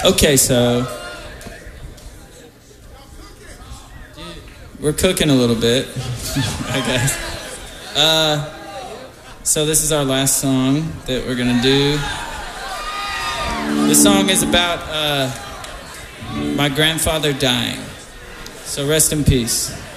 Okay, so we're cooking a little bit, I guess. So this is our last song that we're gonna do. This song is about my grandfather dying. So rest in peace.